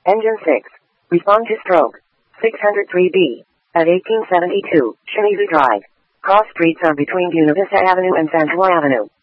Engine 6. Respond to stroke. 603B. At 1872, Shimizu Drive. Cross streets are between Buena Vista Avenue and Santoy Avenue.